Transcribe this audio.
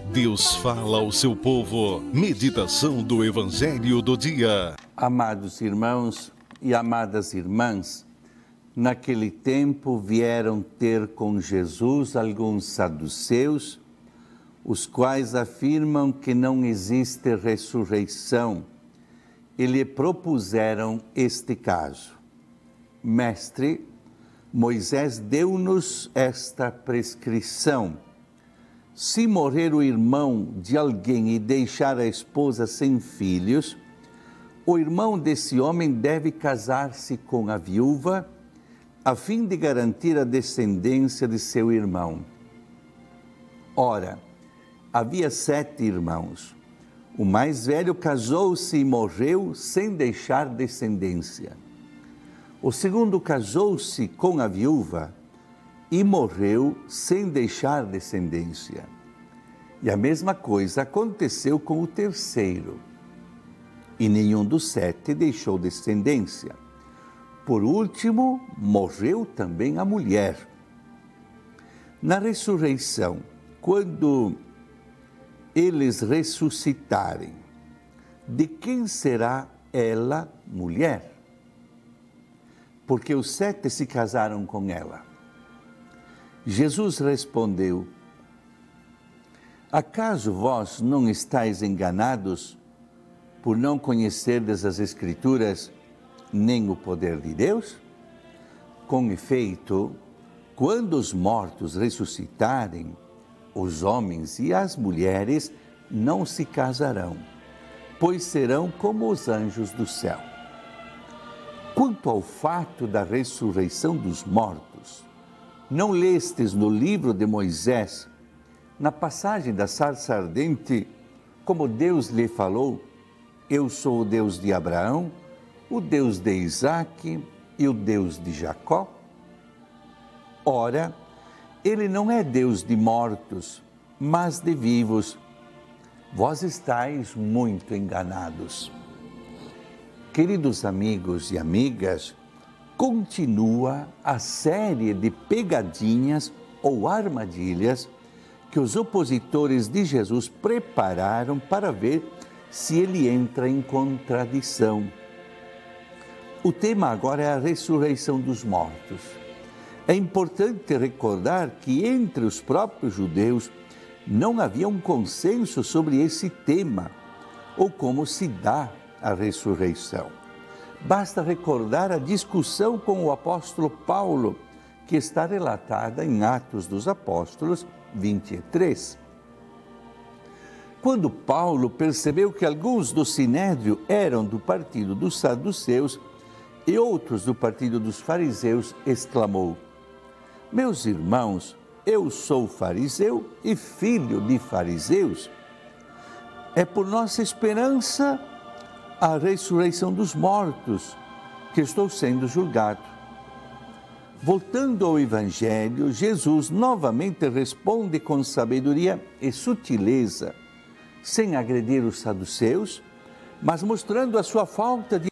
Deus fala ao seu povo. Meditação do Evangelho do dia. Amados irmãos e amadas irmãs, naquele tempo vieram ter com Jesus alguns saduceus, os quais afirmam que não existe ressurreição, e lhe propuseram este caso. Mestre, Moisés deu-nos esta prescrição: se morrer o irmão de alguém e deixar a esposa sem filhos, o irmão desse homem deve casar-se com a viúva, a fim de garantir a descendência de seu irmão. Ora, havia 7 irmãos. O mais velho casou-se e morreu sem deixar descendência. O segundo casou-se com a viúva e morreu sem deixar descendência. E a mesma coisa aconteceu com o terceiro. E nenhum dos 7 deixou descendência. Por último, morreu também a mulher. Na ressurreição, quando eles ressuscitarem, de quem será ela mulher? Porque os 7 se casaram com ela. Jesus respondeu: acaso vós não estáis enganados por não conhecerdes as Escrituras nem o poder de Deus? Com efeito, quando os mortos ressuscitarem, os homens e as mulheres não se casarão, pois serão como os anjos do céu. Quanto ao fato da ressurreição dos mortos, não lestes no livro de Moisés, na passagem da sarça ardente, como Deus lhe falou: eu sou o Deus de Abraão, o Deus de Isaque e o Deus de Jacó? Ora, ele não é Deus de mortos, mas de vivos. Vós estáis muito enganados. Queridos amigos e amigas, continua a série de pegadinhas ou armadilhas que os opositores de Jesus prepararam para ver se ele entra em contradição. O tema agora é a ressurreição dos mortos. É importante recordar que entre os próprios judeus não havia um consenso sobre esse tema ou como se dá a ressurreição. Basta recordar a discussão com o apóstolo Paulo, que está relatada em Atos dos Apóstolos 23. Quando Paulo percebeu que alguns do Sinédrio eram do partido dos saduceus e outros do partido dos fariseus, exclamou: meus irmãos, eu sou fariseu e filho de fariseus. É por nossa esperança a ressurreição dos mortos que estou sendo julgado. Voltando ao Evangelho, Jesus novamente responde com sabedoria e sutileza, sem agredir os saduceus, mas mostrando a sua falta de